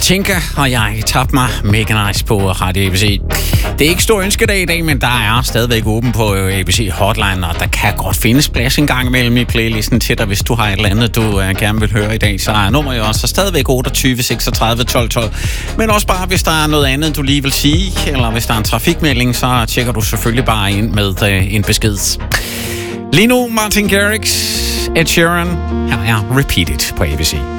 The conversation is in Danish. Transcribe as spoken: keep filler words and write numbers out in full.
Katinka og jeg tabte mig mega nice på Radio A B C. Det er ikke stor ønskedag i dag, men der er stadigvæk åben på A B C Hotline, og der kan godt findes plads en gang imellem i playlisten til dig, hvis du har et eller andet, du uh, gerne vil høre i dag. Så er nummeret jo også stadigvæk otteogtyve seksogtredive tolv tolv. Men også bare, hvis der er noget andet, du lige vil sige, eller hvis der er en trafikmelding, så tjekker du selvfølgelig bare ind med uh, en besked. Lige nu, Martin Garrix, Ed Sheeran, her er Repeat It på A B C.